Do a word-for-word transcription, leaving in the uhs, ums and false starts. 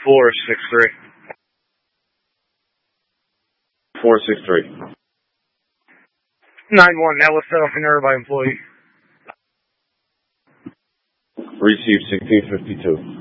four six three. four six three. nine one, that was set off an error by employee. Received sixteen fifty-two.